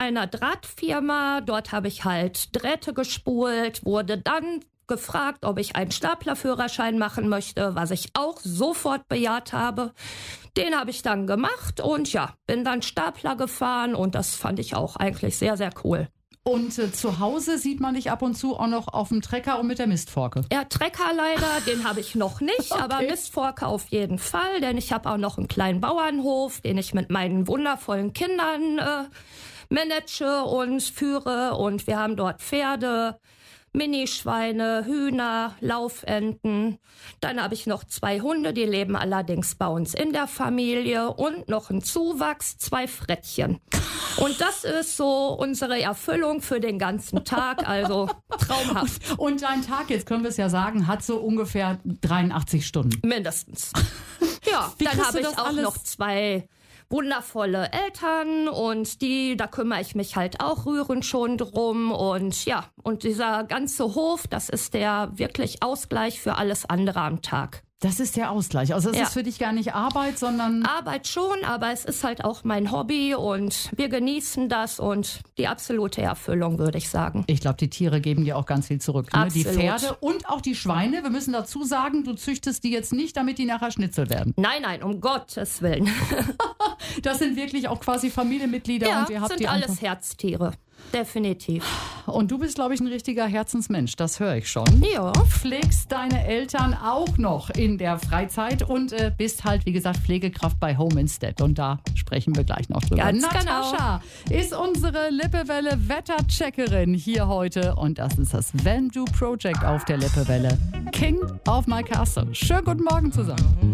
einer Drahtfirma. Dort habe ich halt Drähte gespult, wurde dann gefragt, ob ich einen Staplerführerschein machen möchte, was ich auch sofort bejaht habe. Den habe ich dann gemacht und ja, bin dann Stapler gefahren und das fand ich auch eigentlich sehr, sehr cool. Und zu Hause sieht man dich ab und zu auch noch auf dem Trecker und mit der Mistforke. Ja, Trecker leider, den habe ich noch nicht, Okay. aber Mistforke auf jeden Fall, denn ich habe auch noch einen kleinen Bauernhof, den ich mit meinen wundervollen Kindern manage und führe und wir haben dort Pferde, Minischweine, Hühner, Laufenten. Dann habe ich noch 2 Hunde, die leben allerdings bei uns in der Familie und noch einen Zuwachs, 2 Frettchen. Und das ist so unsere Erfüllung für den ganzen Tag, also traumhaft. Und dein Tag, jetzt können wir es ja sagen, hat so ungefähr 83 Stunden. Mindestens. Ja, Wie dann kriegst habe du ich das auch alles? noch 2 wundervolle Eltern und da kümmere ich mich halt auch rührend schon drum und ja, und dieser ganze Hof, das ist der wirklich Ausgleich für alles andere am Tag. Das ist der Ausgleich. Also es Ja. ist für dich gar nicht Arbeit, sondern... Arbeit schon, aber es ist halt auch mein Hobby und wir genießen das und die absolute Erfüllung, würde ich sagen. Ich glaube, die Tiere geben dir auch ganz viel zurück. Ne? Die Absolut. Pferde und auch die Schweine. Wir müssen dazu sagen, du züchtest die jetzt nicht, damit die nachher Schnitzel werden. Nein, nein, um Gottes Willen. Das sind wirklich auch quasi Familienmitglieder. Ja, und ihr habt sind die alles einfach- Herztiere. Definitiv. Und du bist, glaube ich, ein richtiger Herzensmensch. Das höre ich schon. Ja. Pflegst deine Eltern auch noch in der Freizeit und bist halt, wie gesagt, Pflegekraft bei Home Instead. Und da sprechen wir gleich noch drüber. Ganz Natascha ist unsere Lippewelle Wettercheckerin hier heute. Und das ist das Vandu Project auf der Lippewelle. King of My Castle. Schönen guten Morgen zusammen.